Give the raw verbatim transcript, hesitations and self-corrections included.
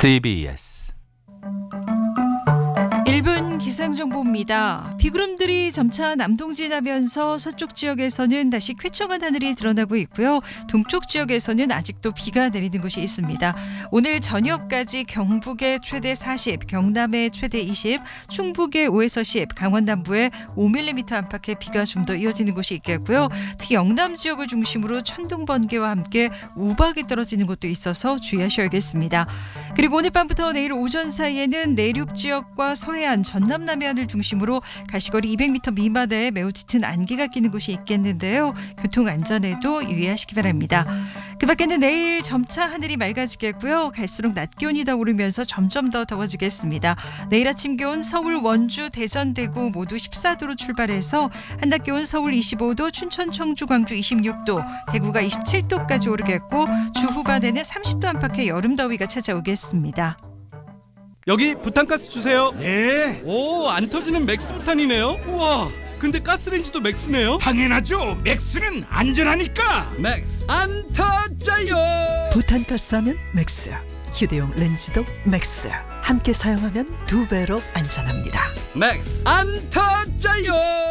씨비에스 일 분 기상정보입니다. 비구름들이 점차 남동진하면서 서쪽 지역에서는 다시 쾌청한 하늘이 드러나고 있고요. 동쪽 지역에서는 아직도 비가 내리는 곳이 있습니다. 오늘 저녁까지 경북의 최대 사십, 경남의 최대 이십, 충북의 오에서 십, 강원 남부의 오 밀리미터 안팎의 비가 좀 더 이어지는 곳이 있겠고요. 특히 영남 지역을 중심으로 천둥 번개와 함께 우박이 떨어지는 곳도 있어서 주의하셔야겠습니다. 그리고 오늘 밤부터 내일 오전 사이에는 내륙 지역과 서해안, 전남 남해안을 중심으로 가시거리 이백 미터 미만의 매우 짙은 안개가 끼는 곳이 있겠는데요. 교통 안전에도 유의하시기 바랍니다. 그 밖에는 내일 점차 하늘이 맑아지겠고요. 갈수록 낮 기온이 더 오르면서 점점 더 더워지겠습니다. 내일 아침 기온 서울, 원주, 대전, 대구 모두 십사 도로 출발해서 한낮 기온 서울 이십오 도, 춘천, 청주, 광주 이십육 도, 대구가 이십칠 도까지 오르겠고 주 후반에는 삼십 도 안팎의 여름 더위가 찾아오겠습니다. 여기 부탄가스 주세요. 네, 오, 안 터지는 맥스 부탄이네요. 우와, 근데 가스레인지도 맥스네요. 당연하죠. 맥스는 안전하니까. 맥스 안 터져요. 부탄가스 하면 맥스, 휴대용 렌즈도 맥스. 함께 사용하면 두 배로 안전합니다. 맥스 안 터져요.